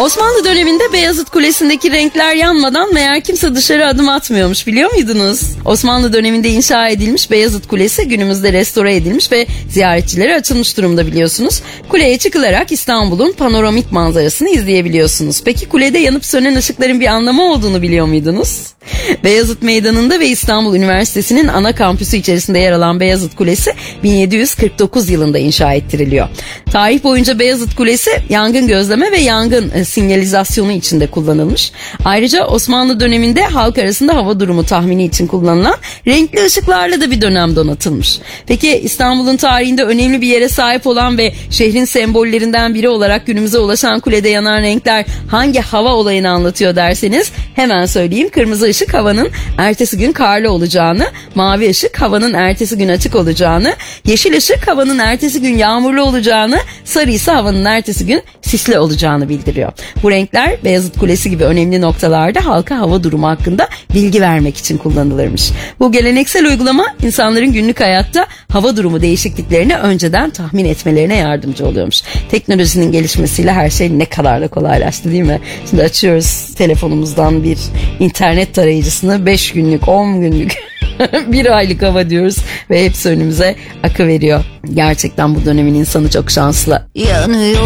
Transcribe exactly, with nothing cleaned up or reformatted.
Osmanlı döneminde Beyazıt Kulesi'ndeki renkler yanmadan meğer kimse dışarı adım atmıyormuş, biliyor muydunuz? Osmanlı döneminde inşa edilmiş Beyazıt Kulesi günümüzde restore edilmiş ve ziyaretçilere açılmış durumda, biliyorsunuz. Kuleye çıkılarak İstanbul'un panoramik manzarasını izleyebiliyorsunuz. Peki kulede yanıp sönen ışıkların bir anlamı olduğunu biliyor muydunuz? Beyazıt Meydanı'nda ve İstanbul Üniversitesi'nin ana kampüsü içerisinde yer alan Beyazıt Kulesi bin yedi yüz kırk dokuz yılında inşa ettiriliyor. Tarih boyunca Beyazıt Kulesi yangın gözleme ve yangın sinyalizasyonu için de kullanılmış. Ayrıca Osmanlı döneminde halk arasında hava durumu tahmini için kullanılan renkli ışıklarla da bir dönem donatılmış. Peki İstanbul'un tarihinde önemli bir yere sahip olan ve şehrin sembollerinden biri olarak günümüze ulaşan kulede yanan renkler hangi hava olayını anlatıyor derseniz hemen söyleyeyim. Kırmızı ışık havanın ertesi gün karlı olacağını, mavi ışık havanın ertesi gün açık olacağını, yeşil ışık havanın ertesi gün yağmurlu olacağını, sarı ise havanın ertesi gün sisli olacağını bildiriyor. Bu renkler Beyazıt Kulesi gibi önemli noktalarda halka hava durumu hakkında bilgi vermek için kullanılırmış. Bu geleneksel uygulama insanların günlük hayatta hava durumu değişikliklerini önceden tahmin etmelerine yardımcı oluyormuş. Teknolojinin gelişmesiyle her şey ne kadar da kolaylaştı, değil mi? Şimdi açıyoruz telefonumuzdan bir internet tarayıcısını, beş günlük, on günlük bir aylık hava diyoruz ve hepsi önümüze akıveriyor. Gerçekten bu dönemin insanı çok şanslı. Yanıyor.